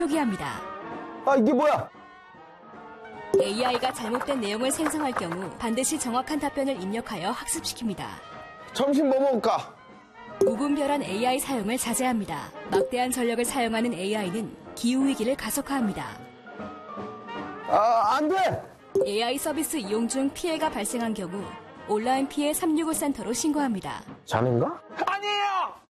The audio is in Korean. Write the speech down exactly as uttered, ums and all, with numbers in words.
표기합니다. 아, 이게 뭐야? 에이아이가 잘못된 내용을 생성할 경우 반드시 정확한 답변을 입력하여 학습시킵니다. 점심 뭐 먹을까? 무분별한 에이아이 사용을 자제합니다. 막대한 전력을 사용하는 에이아이는 기후위기를 가속화합니다. 아, 안 돼! 에이아이 서비스 이용 중 피해가 발생한 경우 온라인 피해 삼육오 센터로 신고합니다. 자는가? 아니에요!